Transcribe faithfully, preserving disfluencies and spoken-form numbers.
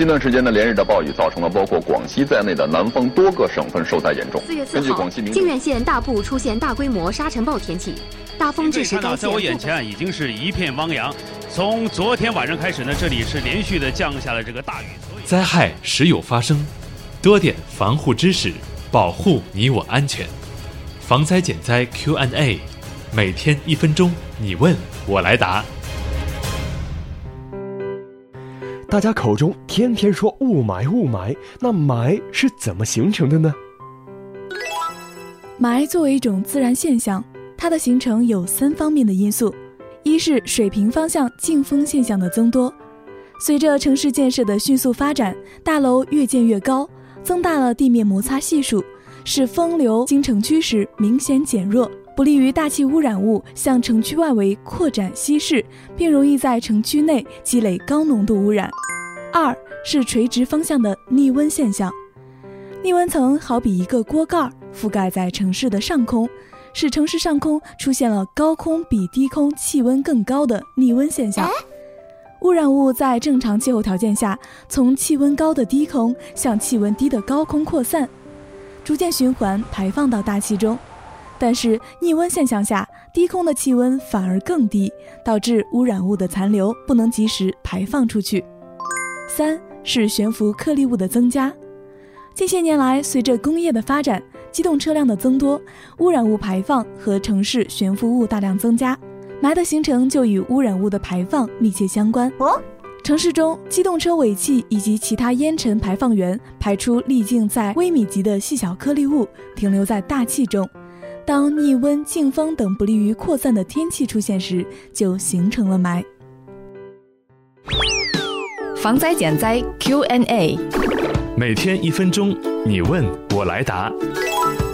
近段时间呢，连日的暴雨造成了包括广西在内的南方多个省份受灾严重。 四月四号，靖远县大部出现大规模沙尘暴天气，大风致使该县。 在我眼前已经是一片汪洋。从昨天晚上开始呢，这里是连续的降下了这个大雨。 灾害时有发生，多点防护知识，保护你我安全。防灾减灾 Q and A， 每天一分钟，你问我来答。 大家口中天天说雾霾雾霾，那霾是怎么形成的呢？ 霾作为一种自然现象，它的形成有三方面的因素。一是水平方向进风现象的增多，随着城市建设的迅速发展，大楼越建越高，增大了地面摩擦系数，使风流经城区时明显减弱，不利于大气污染物向城区外围扩展稀释，并容易在城区内积累高浓度污染。二是垂直方向的逆温现象，逆温层好比一个锅盖，覆盖在城市的上空，使城市上空出现了高空比低空气温更高的逆温现象。污染物在正常气候条件下，从气温高的低空向气温低的高空扩散，逐渐循环排放到大气中。但是逆温现象下，低空的气温反而更低，导致污染物的残留不能及时排放出去。三是悬浮颗粒物的增加。近些年来，随着工业的发展，机动车辆的增多，污染物排放和城市悬浮物大量增加，霾的形成就与污染物的排放密切相关。哦，城市中机动车尾气以及其他烟尘排放源排出粒径在微米级的细小颗粒物，停留在大气中。当逆温、劲风等不利于扩散的天气出现时，就形成了霾。 防灾减灾 Q and A， 每天一分钟，你问我来答。